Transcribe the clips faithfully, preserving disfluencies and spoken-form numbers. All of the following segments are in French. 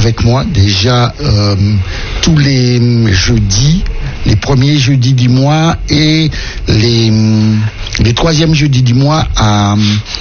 avec moi déjà euh, tous les jeudis, les premiers jeudis du mois et les, les troisièmes jeudis du mois à...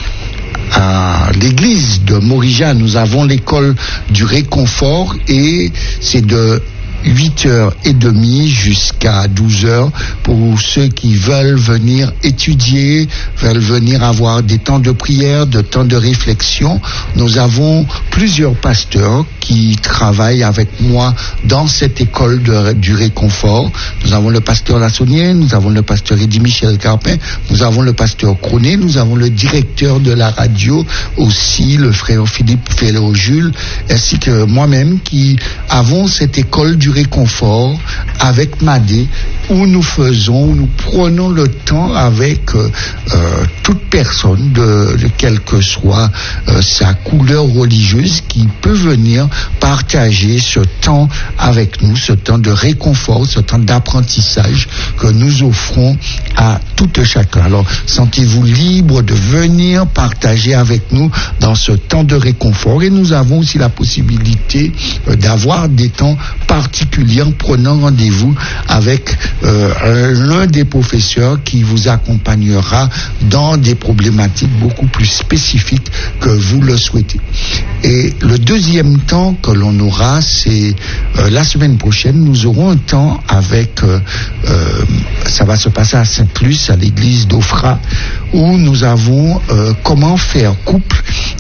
à l'église de Morija. Nous avons l'école du réconfort et c'est de huit heures trente jusqu'à douze heures pour ceux qui veulent venir étudier, veulent venir avoir des temps de prière, de temps de réflexion. Nous avons plusieurs pasteurs qui travaillent avec moi dans cette école de, du réconfort. Nous avons le pasteur Lassonnier, nous avons le pasteur Eddy Michel Carpin, nous avons le pasteur Cronet, nous avons le directeur de la radio aussi, le frère Philippe Félo-Jules, ainsi que moi-même qui avons cette école du réconfort avec Madé, où nous faisons, où nous prenons le temps avec euh, euh, toute personne, de, de quelle que soit euh, sa couleur religieuse, qui peut venir partager ce temps avec nous, ce temps de réconfort, ce temps d'apprentissage que nous offrons à tout et chacun. Alors, sentez-vous libre de venir partager avec nous dans ce temps de réconfort. Et nous avons aussi la possibilité euh, d'avoir des temps particuliers en prenant rendez-vous avec euh, l'un des professeurs qui vous accompagnera dans des problématiques beaucoup plus spécifiques que vous le souhaitez. Et le deuxième temps que l'on aura, c'est euh, la semaine prochaine, nous aurons un temps avec, euh, euh, ça va se passer à Sainte-Luce, à l'église d'Ofra, où nous avons euh, comment faire couple,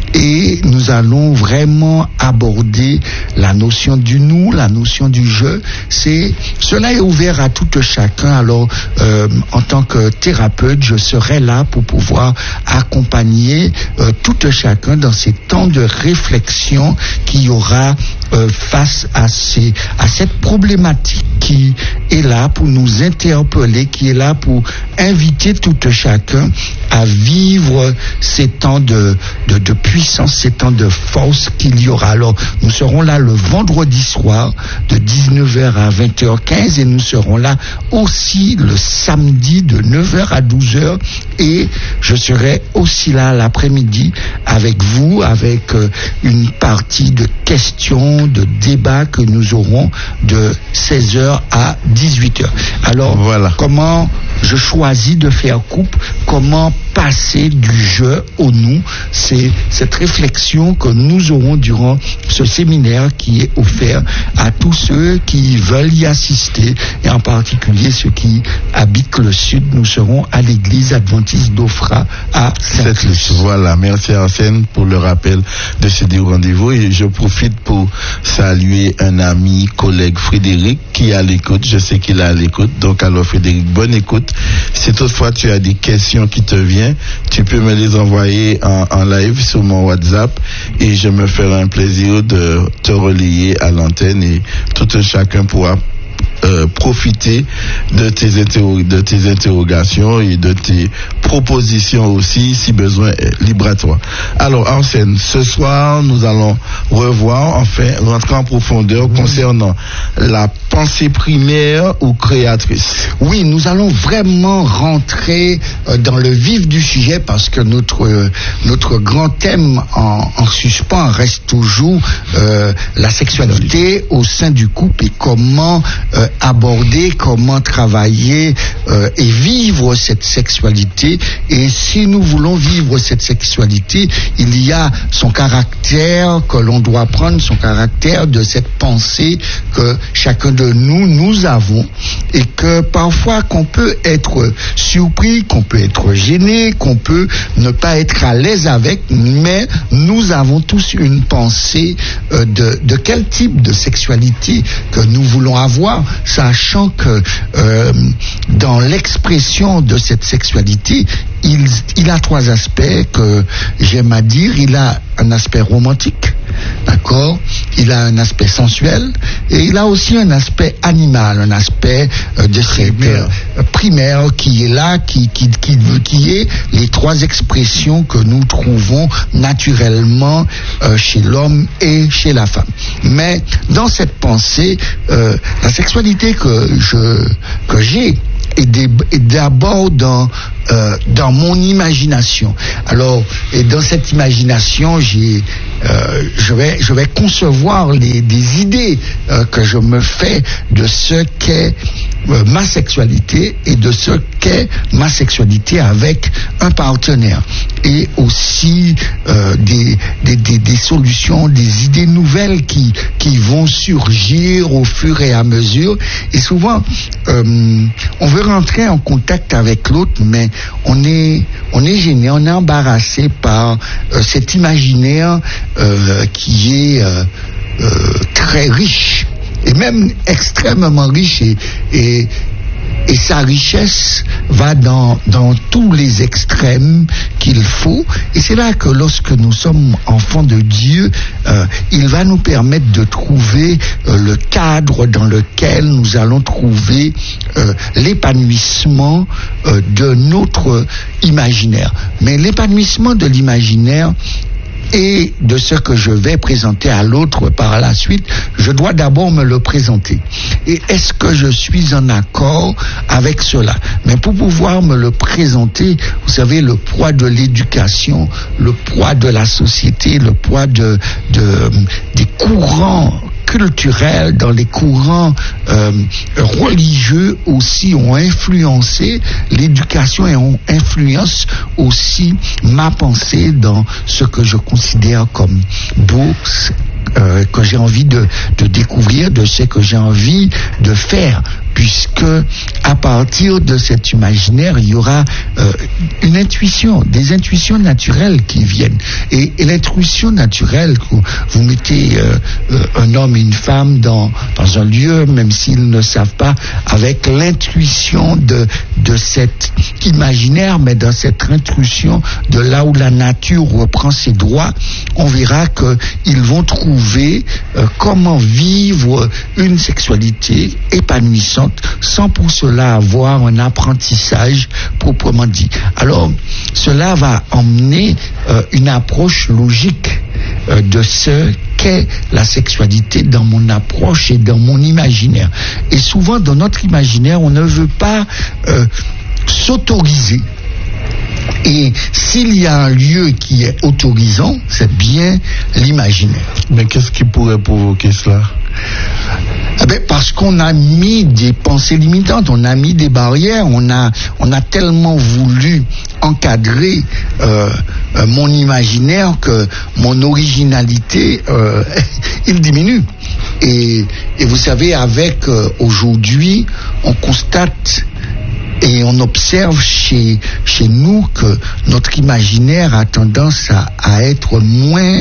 et nous allons vraiment aborder la notion du nous, la notion du je. C'est, cela est ouvert à tout chacun. Alors, euh, en tant que thérapeute, je serai là pour pouvoir accompagner euh, tout chacun dans ces temps de réflexion qu'il y aura euh, face à, ces, à cette problématique qui est là pour nous interpeller, qui est là pour inviter tout chacun à vivre ces temps de, de, de puissance, ces temps de force qu'il y aura. Alors, nous serons là le vendredi soir de dix-neuf heures à vingt heures quinze et nous serons là aussi le samedi de neuf heures à douze heures et je serai aussi là l'après-midi avec vous, avec euh, une partie de questions, de débats que nous aurons de seize heures à dix-huit heures. Alors, voilà. Comment je choisis de faire couple, comment passer du je au nous, c'est cette réflexion que nous aurons durant ce séminaire qui est offert à tous ceux qui veulent y assister et en particulier ceux qui habitent le sud. Nous serons à l'église adventiste d'Ofra à Sainte-Luce. Voilà, merci Arsène pour le rappel de ce rendez-vous et je profite pour saluer un ami, collègue Frédéric qui est à l'écoute. Je sais qu'il est à l'écoute, donc alors Frédéric, bonne écoute. Si toutefois tu as des questions qui te viennent, tu peux me les envoyer en, en live sur mon WhatsApp et je me ferai un plaisir de te relayer à l'antenne et tout un chacun pourra Euh, profiter de tes, interro- de tes interrogations et de tes propositions aussi, si besoin, libre à toi. Alors, Arsène, ce soir, nous allons revoir, enfin, rentrer en profondeur mmh. concernant la pensée primaire ou créatrice. Oui, nous allons vraiment rentrer euh, dans le vif du sujet parce que notre, euh, notre grand thème en, en suspens reste toujours euh, la sexualité au sein du couple et comment euh, aborder, comment travailler euh, et vivre cette sexualité. Et si nous voulons vivre cette sexualité, il y a son caractère que l'on doit prendre, son caractère de cette pensée que chacun de nous, nous avons et que parfois qu'on peut être surpris, qu'on peut être gêné, qu'on peut ne pas être à l'aise avec, mais nous avons tous une pensée euh, de, de quel type de sexualité que nous voulons avoir, sachant que euh, dans l'expression de cette sexualité, il, il a trois aspects que j'aime à dire. Il a un aspect romantique, d'accord, il a un aspect sensuel et il a aussi un aspect animal, un aspect euh, de cette euh, primaire qui est là, qui, qui, qui, qui est les trois expressions que nous trouvons naturellement euh, chez l'homme et chez la femme. Mais dans cette pensée, euh, la sexualité que je que j'ai est, des, est d'abord dans euh, dans mon imagination. Alors, et dans cette imagination, j'ai euh, je vais je vais concevoir les, des idées euh, que je me fais de ce qu'est euh, ma sexualité et de ce qu'est ma sexualité avec un partenaire, et aussi euh, des, des, des, des solutions, des idées nouvelles qui, qui vont surgir au fur et à mesure. Et souvent, euh, on veut rentrer en contact avec l'autre, mais on est, on est gêné, on est embarrassé par euh, cet imaginaire euh, qui est euh, euh, très riche, et même extrêmement riche, et, et Et sa richesse va dans, dans tous les extrêmes qu'il faut. Et c'est là que lorsque nous sommes enfants de Dieu, euh, il va nous permettre de trouver euh, le cadre dans lequel nous allons trouver euh, l'épanouissement euh, de notre imaginaire. Mais l'épanouissement de l'imaginaire et de ce que je vais présenter à l'autre par la suite, je dois d'abord me le présenter. Et est-ce que je suis en accord avec cela? Mais pour pouvoir me le présenter, vous savez, le poids de l'éducation, le poids de la société, le poids de, de, des courants culturels, dans les courants euh, religieux aussi ont influencé l'éducation et ont influencé aussi ma pensée dans ce que je considère comme beau, euh, que j'ai envie de, de découvrir, de ce que j'ai envie de faire, puisque à partir de cet imaginaire, il y aura euh, une intuition, des intuitions naturelles qui viennent. Et, et l'intuition naturelle, vous, vous mettez euh, euh, un homme et une femme dans, dans un lieu, même s'ils ne savent pas, avec l'intuition de, de cet imaginaire, mais dans cette intuition de là où la nature reprend ses droits, on verra qu'ils vont trouver euh, comment vivre une sexualité épanouissante, sans pour cela avoir un apprentissage proprement dit. Alors, cela va emmener euh, une approche logique euh, de ce qu'est la sexualité dans mon approche et dans mon imaginaire. Et souvent, dans notre imaginaire, on ne veut pas euh, s'autoriser. Et s'il y a un lieu qui est autorisant, c'est bien l'imaginaire. Mais qu'est-ce qui pourrait provoquer cela? Eh bien, parce qu'on a mis des pensées limitantes, on a mis des barrières, on a, on a tellement voulu encadrer euh, euh, mon imaginaire que mon originalité, euh, il diminue. Et, et vous savez, avec euh, aujourd'hui, on constate et on observe chez, chez nous que notre imaginaire a tendance à, à être moins,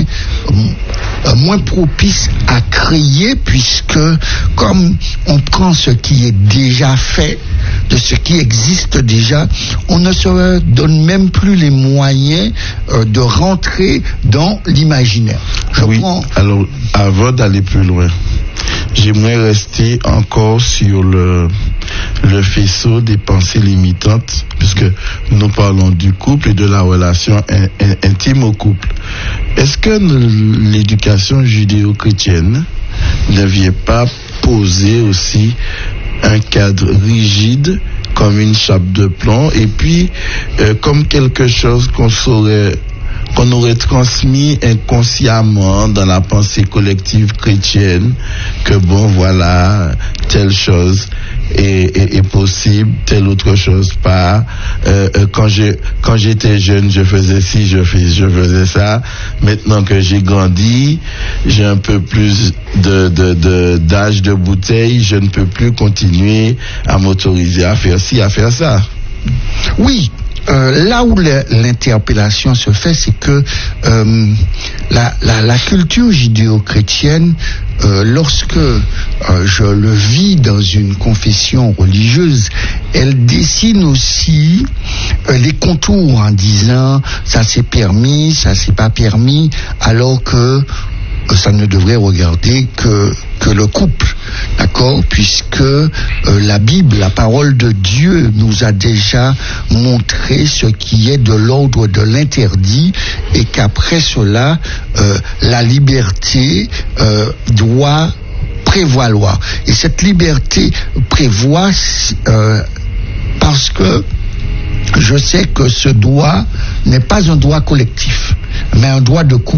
euh, moins propice à créer, puisque comme on prend ce qui est déjà fait, de ce qui existe déjà, on ne se donne même plus les moyens euh, de rentrer dans l'imaginaire. Je oui, prends... alors avant d'aller plus loin, j'aimerais rester encore sur le, le faisceau des pensées limitantes, puisque nous parlons du couple et de la relation in, in, intime au couple. Est-ce que l'éducation judéo-chrétienne ne vient pas poser aussi un cadre rigide comme une chape de plomb, et puis euh, comme quelque chose qu'on saurait qu'on aurait transmis inconsciemment dans la pensée collective chrétienne, que bon, voilà, telle chose est, est, est possible, telle autre chose pas. Euh, quand je, quand j'étais jeune, je faisais ci, je fais, je faisais ça. Maintenant que j'ai grandi, j'ai un peu plus de, de, de, d'âge de bouteille, je ne peux plus continuer à m'autoriser à faire ci, à faire ça. Oui. Euh, là où le, l'interpellation se fait, c'est que euh, la, la, la culture judéo-chrétienne, euh, lorsque euh, je le vis dans une confession religieuse, elle dessine aussi euh, les contours en disant ça c'est permis, ça c'est pas permis, alors que ça ne devrait regarder que, que le couple, d'accord, puisque euh, la Bible, la parole de Dieu nous a déjà montré ce qui est de l'ordre de l'interdit, et qu'après cela, euh, la liberté euh, doit prévaloir. Et cette liberté prévoit euh, parce que je sais que ce droit n'est pas un droit collectif, mais un droit de couple.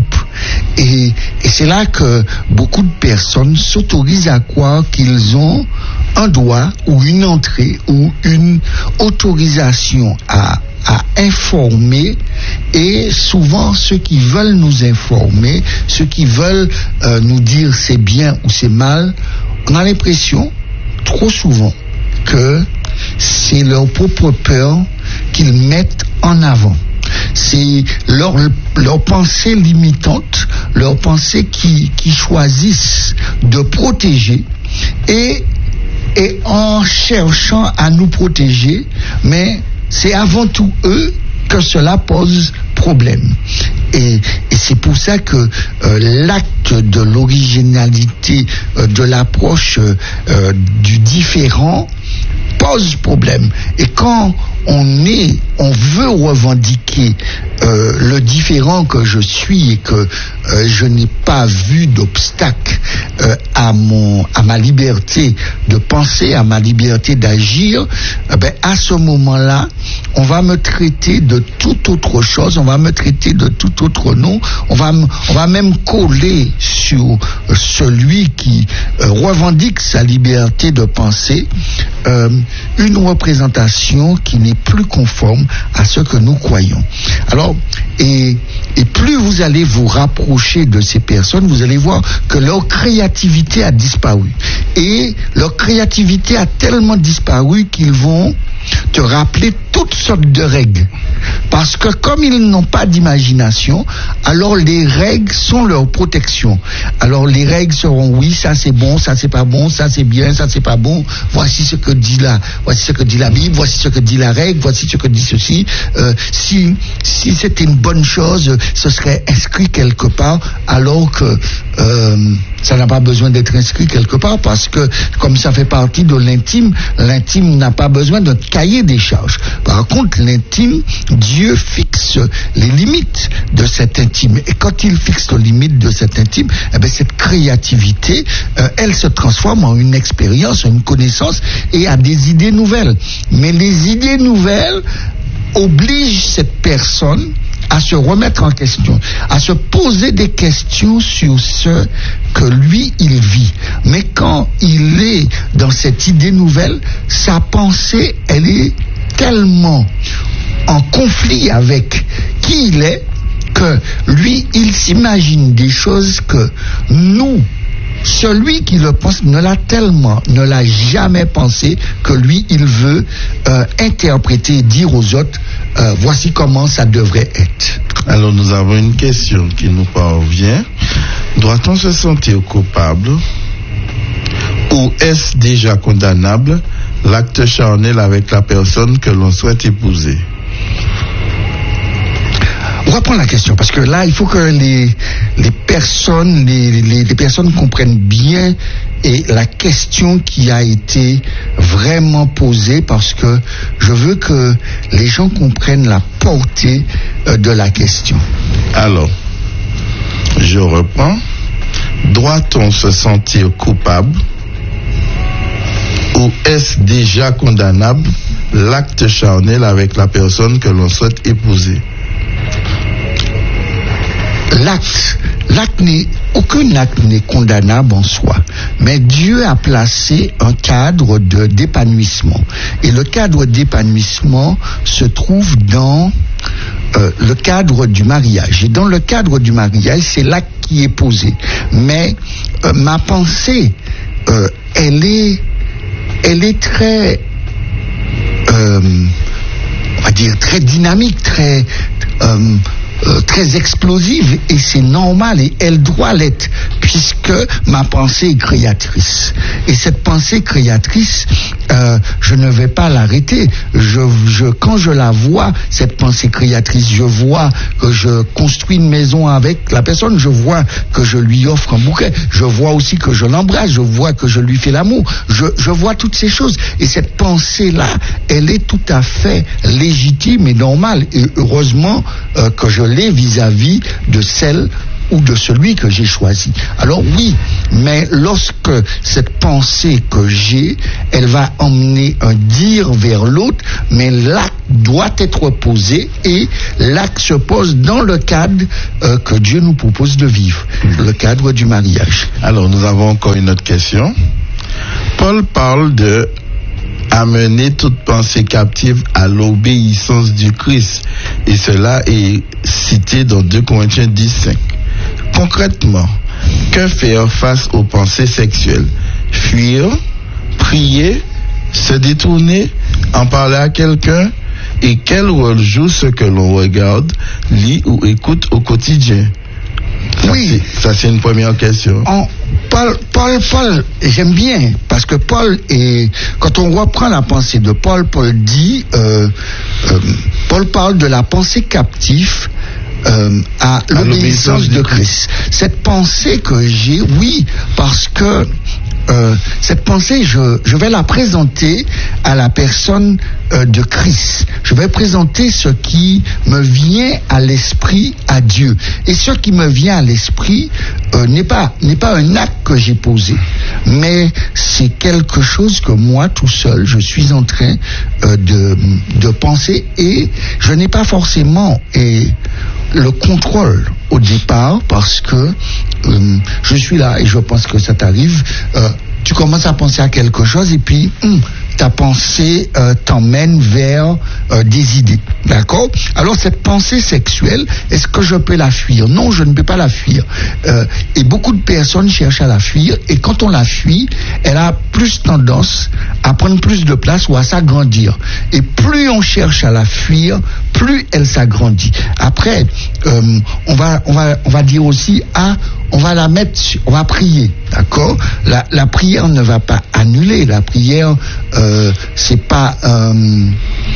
Et, et c'est là que beaucoup de personnes s'autorisent à croire qu'ils ont un droit ou une entrée ou une autorisation à, à informer, et souvent ceux qui veulent nous informer, ceux qui veulent euh, nous dire c'est bien ou c'est mal, on a l'impression trop souvent que c'est leur propre peur qu'ils mettent en avant. C'est leur, leur pensée limitante, leur pensée qui, qui choisissent de protéger, et, et en cherchant à nous protéger, mais c'est avant tout eux que cela pose problème. Et, et c'est pour ça que euh, l'acte de l'originalité, euh, de l'approche euh, du différent pose problème. Et quand on est, on veut revendiquer euh, le différent que je suis, et que euh, je n'ai pas vu d'obstacle euh, à mon, à ma liberté de penser, à ma liberté d'agir, eh ben, à ce moment-là, on va me traiter de toute autre chose, on va me traiter de tout autre nom, on va, on va même coller sur celui qui euh, revendique sa liberté de penser euh, une représentation qui n'est plus conforme à ce que nous croyons. Alors, et, et plus vous allez vous rapprocher de ces personnes, vous allez voir que leur créativité a disparu. Et leur créativité a tellement disparu qu'ils vont te rappeler toutes sortes de règles. Parce que comme ils n'ont pas d'imagination, alors les règles sont leur protection. Alors les règles seront oui, ça c'est bon, ça c'est pas bon, ça c'est bien, ça c'est pas bon. Voici ce que dit la, voici ce que dit la Bible, voici ce que dit la règle, voici ce que dit ceci. Euh, si si c'était une bonne chose, ce serait inscrit quelque part, alors que euh, ça n'a pas besoin d'être inscrit quelque part, parce que comme ça fait partie de l'intime, l'intime n'a pas besoin d'un cahier des charges. Par contre, l'intime, Dieu fixe les limites de cet intime. Et quand il fixe les limites de cet intime, eh bien, cette créativité, euh, elle se transforme en une expérience, en une connaissance et à des idées nouvelles. Mais les idées nouvelles obligent cette personne à se remettre en question, à se poser des questions sur ce que lui, il vit. Mais quand il est dans cette idée nouvelle, sa pensée, elle est tellement en conflit avec qui il est, que lui, il s'imagine des choses que nous, celui qui le pense ne l'a tellement, ne l'a jamais pensé, que lui, il veut euh, interpréter, dire aux autres, euh, voici comment ça devrait être. Alors nous avons une question qui nous parvient. Doit-on se sentir coupable ou est-ce déjà condamnable l'acte charnel avec la personne que l'on souhaite épouser? On va prendre la question, parce que là, il faut que les, les personnes, les, les, les personnes comprennent bien et la question qui a été vraiment posée, parce que je veux que les gens comprennent la portée euh, de la question. Alors, je reprends. Doit-on se sentir coupable ou est-ce déjà condamnable l'acte charnel avec la personne que l'on souhaite épouser? L'acte, l'acte n'est, aucun acte n'est condamnable en soi, mais Dieu a placé un cadre de, d'épanouissement. Et le cadre d'épanouissement se trouve dans euh, le cadre du mariage. Et dans le cadre du mariage, c'est l'acte qui est posé. Mais euh, ma pensée, euh, elle est, elle est très, euh, on va dire, très dynamique, très... Euh, Euh, très explosive, et c'est normal, et elle doit l'être, puisque ma pensée est créatrice. Et cette pensée créatrice, euh, je ne vais pas l'arrêter. Je, je, quand je la vois, cette pensée créatrice, je vois que je construis une maison avec la personne, je vois que je lui offre un bouquet, je vois aussi que je l'embrasse, je vois que je lui fais l'amour, je, je vois toutes ces choses. Et cette pensée-là, elle est tout à fait légitime et normale, et heureusement euh, que je l'ai vis-à-vis de celle ou de celui que j'ai choisi. Alors oui, mais lorsque cette pensée que j'ai, elle va emmener un dire vers l'autre, mais l'acte doit être posé et l'acte se pose dans le cadre euh, que Dieu nous propose de vivre, le cadre du mariage. Alors nous avons encore une autre question. Paul parle de amener toute pensée captive à l'obéissance du Christ, et cela est cité dans deux Corinthiens dix cinq. Concrètement, que faire face aux pensées sexuelles? Fuir, prier, se détourner, en parler à quelqu'un? Et quel rôle joue ce que l'on regarde, lit ou écoute au quotidien? Ça, Oui, c'est, ça c'est une première question. En, Paul, Paul, Paul, j'aime bien, parce que Paul est, quand on reprend la pensée de Paul, Paul dit, euh, euh, Paul parle de la pensée captive euh, à, à l'obéissance de Christ. Cette pensée que j'ai, oui, parce que Euh, cette pensée, je, je vais la présenter à la personne euh, de Christ. Je vais présenter ce qui me vient à l'esprit à Dieu. Et ce qui me vient à l'esprit euh, n'est pas, n'est pas un acte que j'ai posé, mais c'est quelque chose que moi, tout seul, je suis en train euh, de, de penser, et je n'ai pas forcément et, le contrôle au départ, parce que euh, je suis là et je pense que ça t'arrive. Euh, tu commences à penser à quelque chose et puis hum, ta pensée euh, t'emmène vers euh, des idées. D'accord? Alors cette pensée sexuelle, est-ce que je peux la fuir? Non, je ne peux pas la fuir. Euh, et beaucoup de personnes cherchent à la fuir, et quand on la fuit, elle a plus tendance à prendre plus de place ou à s'agrandir. Et plus on cherche à la fuir, plus elle s'agrandit. Après, euh, on va, on va, on va dire aussi, ah, on va la mettre, on va prier, d'accord? La, la prière ne va pas annuler. La prière, euh, c'est pas euh,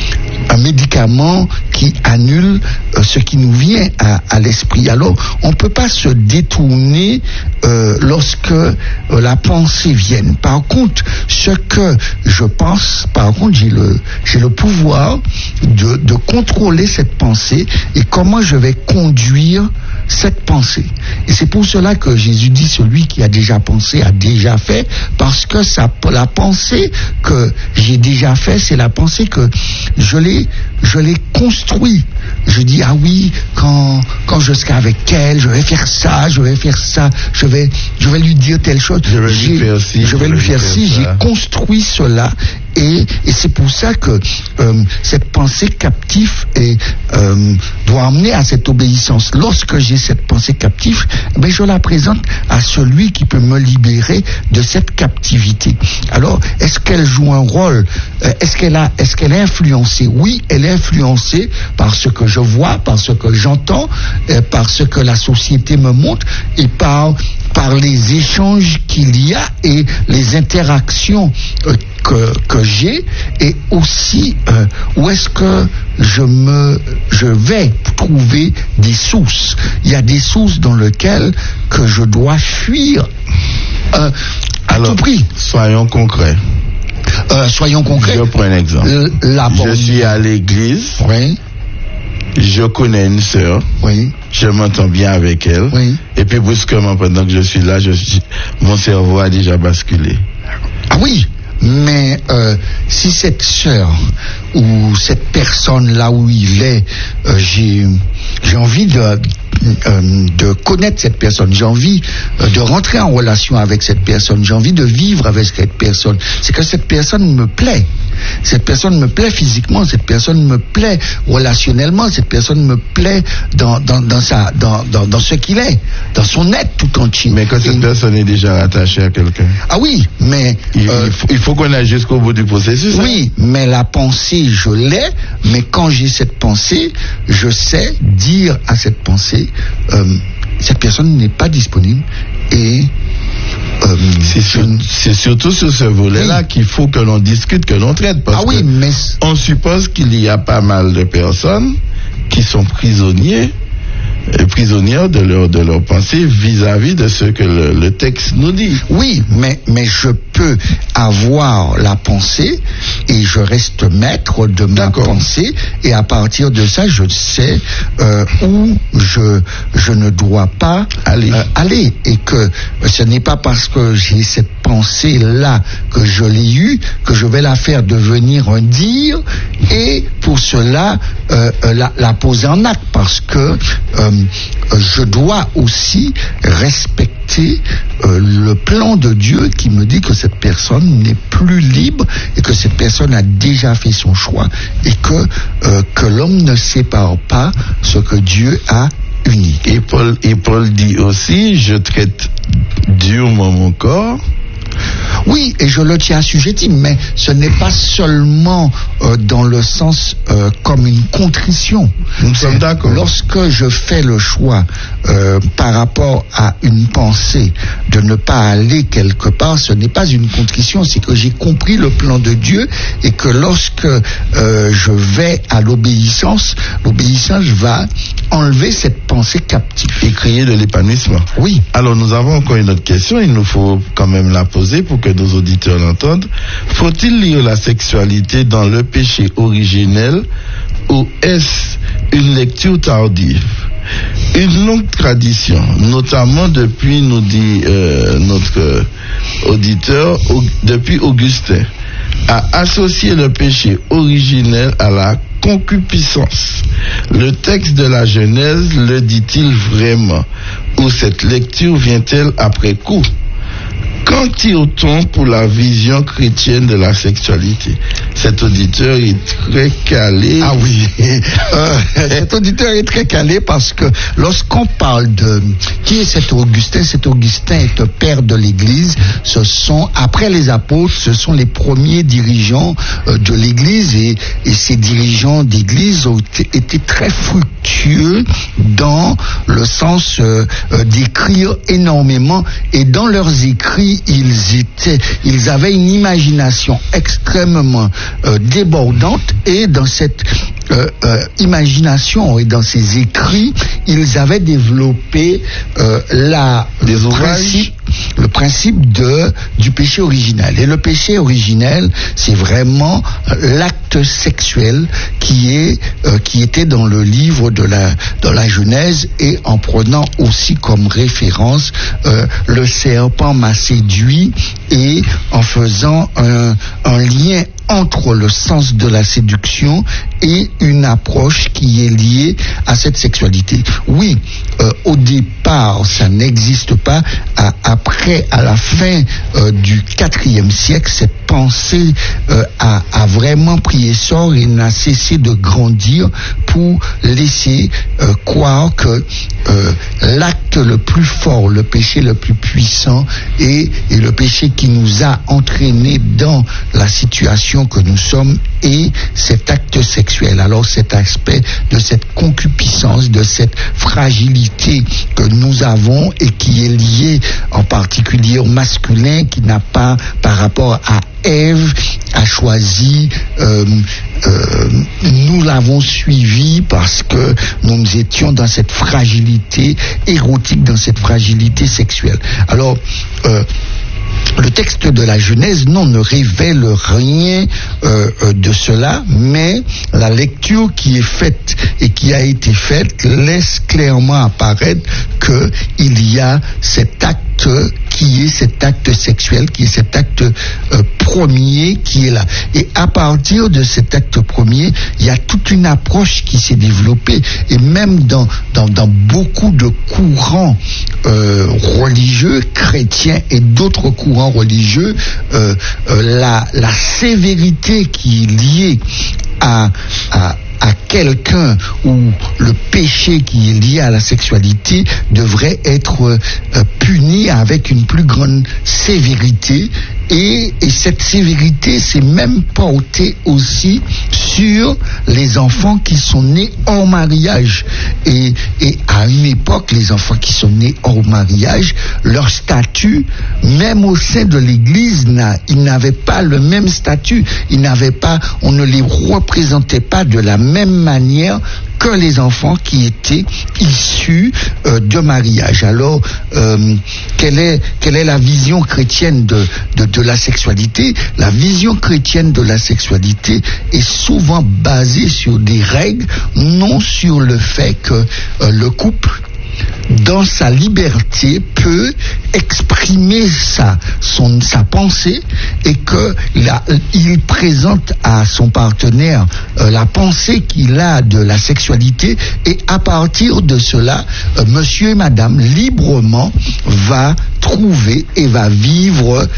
un médicament qui annule euh, ce qui nous vient à, à l'esprit. Alors, on peut pas se détourner euh, lorsque euh, la pensée vient. Par contre, ce que je pense, par contre, j'ai le, j'ai le pouvoir de, de contrôler cette pensée et comment je vais conduire cette pensée. Et c'est pour cela que Jésus dit, celui qui a déjà pensé a déjà fait, parce que ça, la pensée que j'ai déjà fait, c'est la pensée que je l'ai, je l'ai construit. Je dis, ah oui, quand, quand je serai avec elle, je vais faire ça, je vais faire ça, je vais, je vais lui dire telle chose. Je vais lui faire ci. Je vais lui faire ci. J'ai construit cela. Et, et c'est pour ça que euh, cette pensée captive est, euh, doit amener à cette obéissance. Lorsque j'ai cette pensée captive, ben je la présente à celui qui peut me libérer de cette captivité. Alors, est-ce qu'elle joue un rôle? euh, Est-ce qu'elle a, est-ce qu'elle est influencée? Oui, elle est influencée par ce que je vois, par ce que j'entends, euh, par ce que la société me montre, et par par les échanges qu'il y a et les interactions euh, que, que j'ai, et aussi euh, où est-ce que je me je vais trouver des sources. Il y a des sources dans lesquelles que je dois fuir euh, à Alors, tout prix. Soyons concrets. Euh, soyons concrets. Je prends un exemple. Euh, la je suis à l'église. Oui. Je connais une sœur. Oui. Je m'entends bien avec elle. Oui. Et puis brusquement, pendant que je suis là, je suis, mon cerveau a déjà basculé. Ah oui, mais euh, si cette sœur ou cette personne là où il est, euh, j'ai j'ai envie de euh, de connaître cette personne, j'ai envie euh, de rentrer en relation avec cette personne, j'ai envie de vivre avec cette personne, c'est que cette personne me plaît. Cette personne me plaît physiquement, cette personne me plaît relationnellement, cette personne me plaît dans, dans, dans, sa, dans, dans, dans ce qu'il est, dans son être tout entier. Mais quand cette Et... personne est déjà rattachée à quelqu'un. Ah oui, mais... Il, euh, il, faut, il faut qu'on aille jusqu'au bout du processus. Oui, hein? Mais la pensée, je l'ai, mais quand j'ai cette pensée, je sais dire à cette pensée, euh, cette personne n'est pas disponible et... Euh, c'est, sur, c'est surtout sur ce volet-là oui. qu'il faut que l'on discute, que l'on traite, parce ah oui, que mais... on suppose qu'il y a pas mal de personnes qui sont prisonniers prisonnières de leur, de leur pensée vis-à-vis de ce que le, le texte nous dit. Oui, mais, mais je peux avoir la pensée et je reste maître de ma D'accord. pensée, et à partir de ça, je sais euh, où je, je ne dois pas aller. Euh, aller. Et que ce n'est pas parce que j'ai cette pensée-là que je l'ai eue que je vais la faire devenir un dire, et pour cela euh, la, la poser en acte, parce que euh, je dois aussi respecter euh, le plan de Dieu qui me dit que cette personne n'est plus libre et que cette personne a déjà fait son choix, et que, euh, que l'homme ne sépare pas ce que Dieu a uni. Et Paul, et Paul dit aussi, je traite durement mon corps. Oui, et je le tiens assujetti, mais ce n'est pas seulement euh, dans le sens euh, comme une contrition. Nous sommes d'accord. Lorsque je fais le choix euh, par rapport à une pensée de ne pas aller quelque part, ce n'est pas une contrition, c'est que j'ai compris le plan de Dieu, et que lorsque euh, je vais à l'obéissance, l'obéissance va enlever cette pensée captive. Et créer de l'épanouissement. Oui. Alors nous avons encore une autre question, il nous faut quand même la poser pour que nos auditeurs l'entendent. Faut-il lire la sexualité dans le péché originel, ou est-ce une lecture tardive? Une longue tradition, notamment depuis, nous dit euh, notre euh, auditeur, au, depuis Augustin, a associé le péché originel à la concupiscence. Le texte de la Genèse le dit-il vraiment, ou cette lecture vient-elle après coup? Qu'en tire-t-on pour la vision chrétienne de la sexualité? Cet auditeur est très calé. Ah oui, euh, cet auditeur est très calé, parce que lorsqu'on parle de... Qui est cet Augustin? Cet Augustin est père de l'Église. Ce sont, après les apôtres, ce sont les premiers dirigeants euh, de l'Église, et, et ces dirigeants d'Église ont été, été très fructueux dans le sens euh, euh, d'écrire énormément, et dans leurs écrits, ils étaient, ils avaient une imagination extrêmement euh, débordante, et dans cette euh, euh, imagination et dans ces écrits, ils avaient développé euh, la Des le ouvrages. principe, le principe de du péché originel. Et le péché originel, c'est vraiment l'acte sexuel qui est euh, qui était dans le livre de la de la Genèse, et en prenant aussi comme référence euh, le serpent m'a séduit, et en faisant un, un lien entre le sens de la séduction et une approche qui est liée à cette sexualité. Oui, euh, au départ, ça n'existe pas. À, après, à la fin euh, du quatrième siècle, cette pensée euh, a, a vraiment pris essor et n'a cessé de grandir pour laisser euh, croire que euh, l'acte le plus fort, le péché le plus puissant, et, et le péché qui nous a entraînés dans la situation que nous sommes, et cet acte sexuel. Alors cet aspect de cette concupiscence, de cette fragilité que nous avons, et qui est liée en particulier au masculin, qui n'a pas, par rapport à Ève, a choisi, euh, euh, nous l'avons suivi parce que nous étions dans cette fragilité érotique, dans cette fragilité sexuelle. Alors, euh, le texte de la Genèse, non, ne révèle rien euh, euh, de cela, mais la lecture qui est faite et qui a été faite laisse clairement apparaître qu'il y a cet acte qui est cet acte sexuel, qui est cet acte euh, premier qui est là. Et à partir de cet acte premier, il y a toute une approche qui s'est développée, et même dans, dans, dans beaucoup de courants euh, religieux, chrétiens et d'autres courants religieux, euh, euh, la, la sévérité qui est liée à, à à quelqu'un, ou le péché qui est lié à la sexualité devrait être euh, puni avec une plus grande sévérité, et, et cette sévérité s'est même portée aussi sur les enfants qui sont nés hors mariage, et, et à une époque, les enfants qui sont nés hors mariage, leur statut, même au sein de l'Église, n'a, ils n'avaient pas le même statut, ils n'avaient pas, on ne les représentait pas de la même manière que les enfants qui étaient issus euh, de mariage. Alors, euh, quelle est quelle est la vision chrétienne de, de de la sexualité? La vision chrétienne de la sexualité est souvent basée sur des règles, non sur le fait que euh, le couple, dans sa liberté, peut exprimer sa, son, sa pensée et que la, il présente à son partenaire euh, la pensée qu'il a de la sexualité, et à partir de cela, euh, monsieur et madame librement va trouver et va vivre